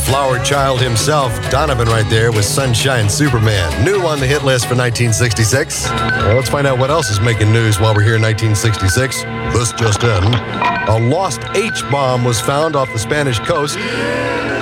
flower child himself, Donovan right there with Sunshine Superman. New on the hit list for 1966. Well, let's find out what else is making news while we're here in 1966. This just in. A lost H-bomb was found off the Spanish coast.